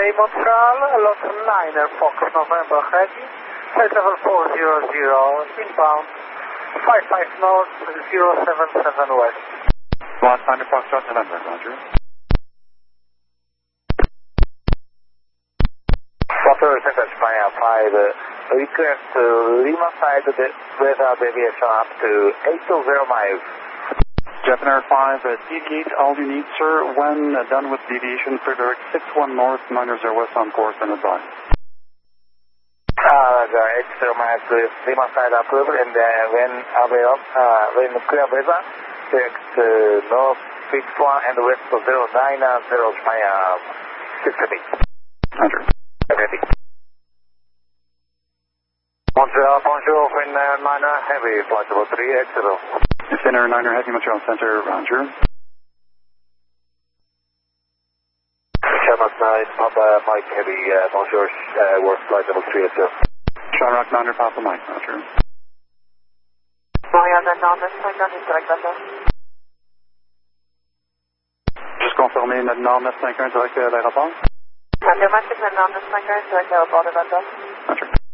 Montreal, lot 9 Fox November heavy, flight level 400, inbound, 55 north, 077 west. Lot 9 Fox November, roger. Water Center Spire 5, request to Lima side without deviation up to 820 miles. Japan Air 5, deviate all you need, sir. When done with deviation, Frederick 61 north, 90 west on course and advise. The 80 miles to Lima side approved, and when clear weather, direct to north 61 and west to 090 Spire 6 Roger. Ready. Montreal, bonjour, Finnair 9er Heavy, flight level 380. Finnair 9er Heavy, Montreal Center, roger. Shamrock 9, Papa Mike Heavy, bonjour, work flight level 380. Shamrock 9er, Papa Mike, roger. Juste confirmer, notre nord 951 direct à l'aéroport. Roger.